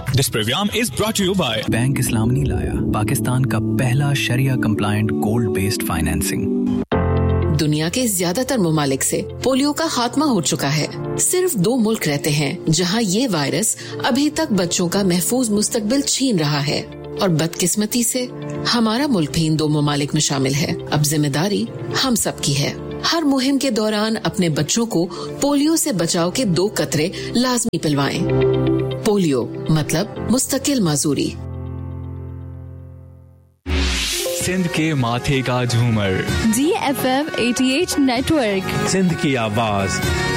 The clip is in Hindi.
This program is brought to you by bank इस्लाम नहीं लाया, पाकिस्तान का पहला शरिया कंप्लायंट गोल्ड बेस्ड फाइनेंसिंग। दुनिया के ज्यादातर ममालिक से पोलियो का खात्मा हो चुका है। सिर्फ 2 मुल्क रहते हैं जहां ये वायरस अभी तक बच्चों का महफूज मुस्तकबिल छीन रहा है और बदकिस्मती से हमारा मुल्क भी इन 2 ममालिक में शामिल है। अब जिम्मेदारी हम सब की है। हर मुहिम के दौरान अपने बच्चों को पोलियो से बचाव के 2 कतरे लाजमी पिलवाएं। पोलियो मतलब मुस्तकिल माजूरी। सिंध के माथे का झूमर GFM 88 नेटवर्क, सिंध की आवाज